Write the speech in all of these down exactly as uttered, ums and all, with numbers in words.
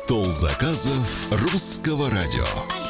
Стол заказов русского радио.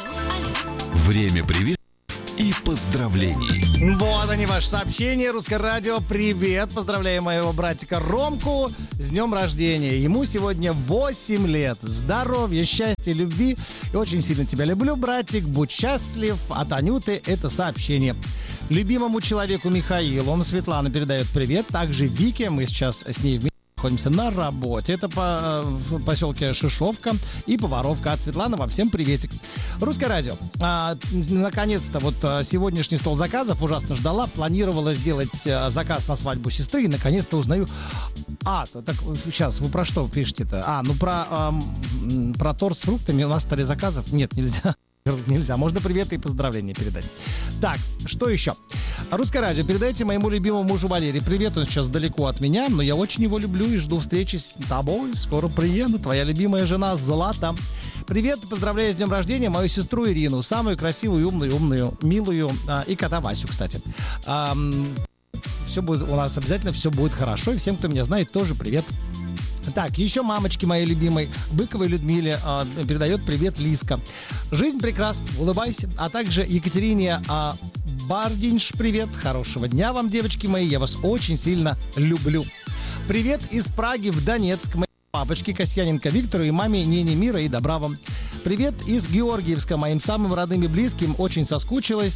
Время приветов и поздравлений. Вот они, ваши сообщения. Русское радио, привет. Поздравляю моего братика Ромку с днем рождения. Ему сегодня восемь лет. Здоровья, счастья, любви. И очень сильно тебя люблю, братик. Будь счастлив. От Анюты это сообщение. Любимому человеку Михаилу Светлана передает привет. Также Вике. Мы сейчас с ней вместе находимся на работе. Это по, в поселке Шишовка и Поваровка. От Светланы вам всем приветик. Русское радио. А, наконец-то вот сегодняшний стол заказов ужасно ждала. Планировала сделать заказ на свадьбу сестры. И наконец-то узнаю... А, так сейчас вы про что пишете-то? А, ну про, эм, про торт с фруктами у нас стали заказов. Нет, нельзя. Нельзя. Можно приветы и поздравления передать. Так, что еще? Русское радио. Передайте моему любимому мужу Валерию привет. Он сейчас далеко от меня, но я очень его люблю и жду встречи с тобой. Скоро приеду. Твоя любимая жена Злата. Привет, поздравляю с днем рождения мою сестру Ирину. Самую красивую, умную, умную, милую. А, и кота Васю, кстати. А, все будет у нас обязательно, все будет хорошо. И всем, кто меня знает, тоже привет. Так, еще мамочке моей любимой Быковой Людмиле э, передает привет Лизка. Жизнь прекрасна, улыбайся. А также Екатерине э, Бардинш привет. Хорошего дня вам, девочки мои. Я вас очень сильно люблю. Привет из Праги в Донецк. Моей папочке Касьяненко Виктору и маме Нине мира и добра вам. Привет из Георгиевска моим самым родным и близким. Очень соскучилась.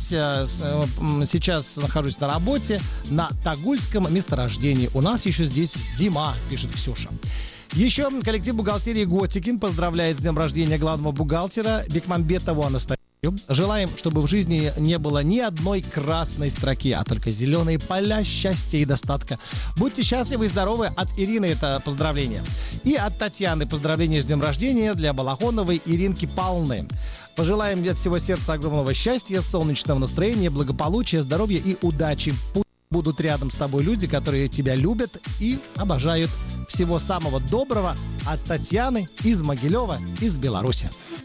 Сейчас нахожусь на работе на Тагульском месторождении. У нас еще здесь зима, пишет Ксюша. Еще коллектив бухгалтерии Готики поздравляет с днем рождения главного бухгалтера Бекмамбетову Анастасию. Желаем, чтобы в жизни не было ни одной красной строки, а только зеленые поля счастья и достатка. Будьте счастливы и здоровы. От Ирины это поздравление. И от Татьяны поздравление с днем рождения для Балахоновой Иринки Павловны. Пожелаем от всего сердца огромного счастья, солнечного настроения, благополучия, здоровья и удачи. Пусть будут рядом с тобой люди, которые тебя любят и обожают. Всего самого доброго от Татьяны из Могилева, из Беларуси.